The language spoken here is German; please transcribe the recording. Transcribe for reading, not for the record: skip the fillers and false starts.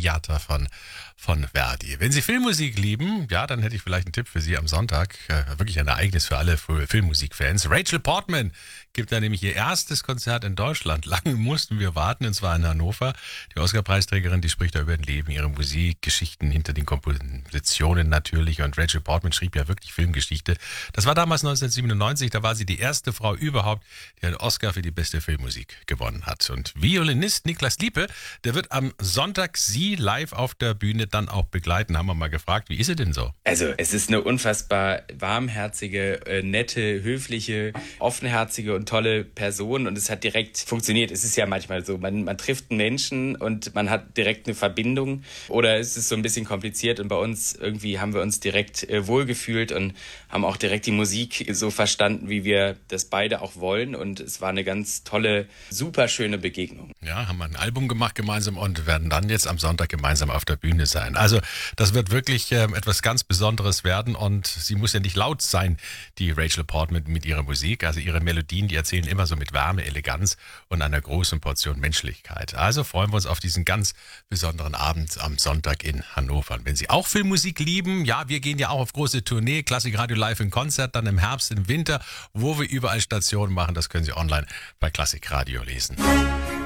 Traviata von Verdi. Wenn Sie Filmmusik lieben, ja, dann hätte ich vielleicht einen Tipp für Sie am Sonntag. Wirklich ein Ereignis für alle Filmmusikfans. Rachel Portman gibt da nämlich ihr erstes Konzert in Deutschland. Lange mussten wir warten, und zwar in Hannover. Die Oscar-Preisträgerin, die spricht da über ihr Leben, ihre Musik, Geschichten hinter den Kompositionen natürlich. Und Rachel Portman schrieb ja wirklich Filmgeschichte. Das war damals 1997, da war sie die erste Frau überhaupt, die einen Oscar für die beste Filmmusik gewonnen hat. Und Violinist Niklas Liepe, der wird am Sonntag Sie live auf der Bühne dann auch begleiten. Haben wir mal gefragt, wie ist es denn so? Also es ist eine unfassbar warmherzige, nette, höfliche, offenherzige und tolle Person, und es hat direkt funktioniert. Es ist ja manchmal so, man trifft einen Menschen und man hat direkt eine Verbindung, oder es ist so ein bisschen kompliziert, und bei uns irgendwie haben wir uns direkt wohlgefühlt und haben auch direkt die Musik so verstanden, wie wir das beide auch wollen, und es war eine ganz tolle, super schöne Begegnung. Ja, haben wir ein Album gemacht gemeinsam und werden dann jetzt am Sonntag gemeinsam auf der Bühne sein. Also das wird wirklich etwas ganz Besonderes werden, und sie muss ja nicht laut sein, die Rachel Portman mit ihrer Musik. Also ihre Melodien, die erzählen immer so mit Wärme, Eleganz und einer großen Portion Menschlichkeit. Also freuen wir uns auf diesen ganz besonderen Abend am Sonntag in Hannover. Und wenn Sie auch Filmmusik lieben, ja, wir gehen ja auch auf große Tournee, Klassik Radio Live in Konzert, dann im Herbst, im Winter, wo wir überall Stationen machen, das können Sie online bei Klassik Radio lesen.